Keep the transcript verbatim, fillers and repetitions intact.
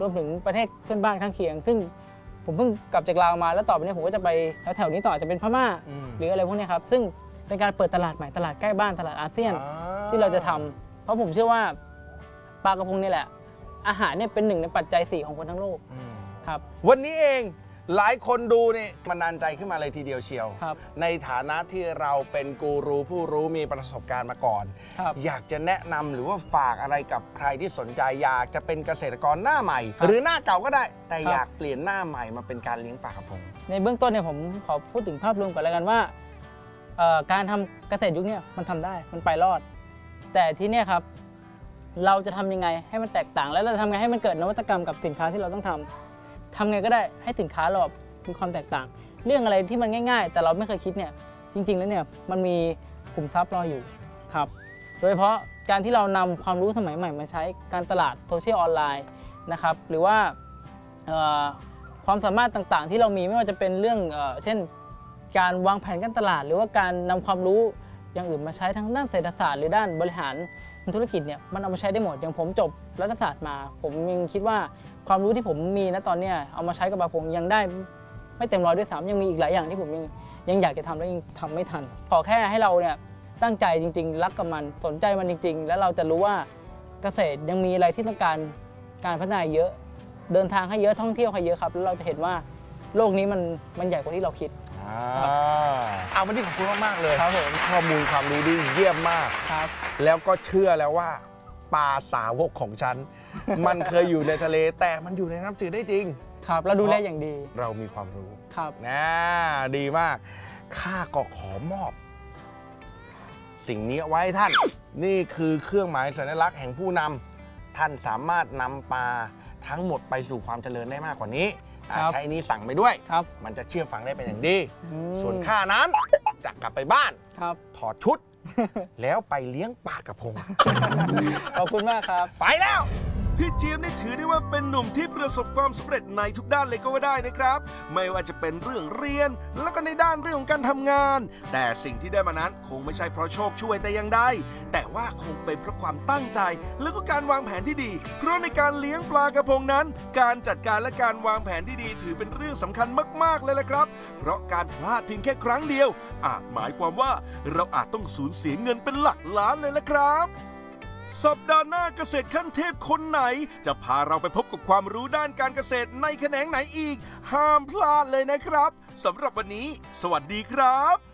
รวมถึงประเทศเพื่อนบ้านข้างเคียงซึ่งผมเพิ่งกลับจากลาวมาแล้วต่อไปนี้ผมก็จะไปแถวๆนี้ต่อจะเป็นพม่าหรืออะไรพวกนี้ครับซึ่งเป็นการเปิดตลาดใหม่ตลาดใกล้บ้านตลาดอาเซียนที่เราจะทำเพราะผมเชื่อว่าปลากระพงนี่แหละอาหารเนี่ยเป็นหนึ่งในปัจจัยสี่ของคนทั้งโลกครับวันนี้เองหลายคนดูนี่มันนานใจขึ้นมาเลยทีเดียวเชียวในฐานะที่เราเป็นกูรูผู้รู้มีประสบการณ์มาก่อนอยากจะแนะนำหรือว่าฝากอะไรกับใครที่สนใจอยากจะเป็นเกษตรกรหน้าใหม่หรือหน้าเก่าก็ได้แต่อยากเปลี่ยนหน้าใหม่มาเป็นการเลี้ยงปลากระพงในเบื้องต้นเนี่ยผมขอพูดถึงภาพรวมก่อนแล้วกันว่าการทำเกษตรยุคนี้มันทำได้มันไปรอดแต่ที่นี่ครับเราจะทำยังไงให้มันแตกต่างแล้วเราทำไงให้มันเกิดนวัตกรรมกับสินค้าที่เราต้องทำทำไงก็ได้ให้สินค้าเรามีความแตกต่างเรื่องอะไรที่มันง่ายๆแต่เราไม่เคยคิดเนี่ยจริงๆแล้วเนี่ยมันมีขุมทรัพย์รออยู่ครับโดยเฉพาะการที่เรานำความรู้สมัยใหม่มาใช้การตลาดโซเชียลออนไลน์นะครับหรือว่าความสามารถต่างๆที่เรามีไม่ว่าจะเป็นเรื่องเช่นการวางแผนการตลาดหรือว่าการนำความรู้อย่างอื่นมาใช้ทั้งด้านเศรษฐศาสตร์หรือด้านบริหารธุรกิจเนี่ยมันเอามาใช้ได้หมดอย่างผมจบรัฐศาสตร์มาผมยังคิดว่าความรู้ที่ผมมีณตอนนี้เอามาใช้กับปลาพงยังได้ไม่เต็มร้อยด้วยซ้ำยังมีอีกหลายอย่างที่ผมยังยังอยากจะทำแล้วยังทำไม่ทันขอแค่ให้เราเนี่ยตั้งใจจริงๆรักกับมันสนใจมันจริงๆแล้วเราจะรู้ว่าเกษตรยังมีอะไรที่ต้องการการพัฒนาเยอะเดินทางให้เยอะท่องเที่ยวให้เยอะครับแล้วเราจะเห็นว่าโลกนี้มันมันใหญ่กว่าที่เราคิดอ่าวันนี้ขอบคุณมากๆเลยครับผมข้อมูลความรู้ดีเยี่ยมมากครับแล้วก็เชื่อแล้วว่าปลาสาวกของฉันมันเคยอยู่ในทะเลแต่มันอยู่ในน้ำจืดได้จริงครับเราดูแลอย่างดีเรามีความรู้ครับนะดีมากข้าก็ขอมอบ สิ่งนี้ไว้ท่านนี่คือเครื่องหมายสัญลักษณ์แห่งผู้นำท่านสามารถนำปลาทั้งหมดไปสู่ความเจริญได้มากกว่านี้ใช้นี้สั่งไปด้วยมันจะเชื่อฟังได้เป็นอย่างดีส่วนข้านั้นจะกลับไปบ้านถอดชุดแล้วไปเลี้ยงปลากระพงขอบคุณมากครับไปแล้วพี่เจี๊ยบนี่ถือได้ว่าเป็นหนุ่มที่ประสบความสำเร็จในทุกด้านเลยก็ว่าได้นะครับไม่ว่าจะเป็นเรื่องเรียนแล้วก็ในด้านเรื่องของการทำงานแต่สิ่งที่ได้มานั้นคงไม่ใช่เพราะโชคช่วยแต่อย่างใดแต่ว่าคงเป็นเพราะความตั้งใจแล้วก็การวางแผนที่ดีเพราะในการเลี้ยงปลากระพงนั้นการจัดการและการวางแผนที่ดีถือเป็นเรื่องสำคัญมากๆเลยละครับเพราะการพลาดเพียงแค่ครั้งเดียวอาจหมายความว่าเราอาจต้องสูญเสียเงินเป็นหลักล้านเลยละครับสัปดาห์หน้าเกษตรขั้นเทพคนไหนจะพาเราไปพบกับความรู้ด้านการเกษตรในแขนงไหนอีกห้ามพลาดเลยนะครับสำหรับวันนี้สวัสดีครับ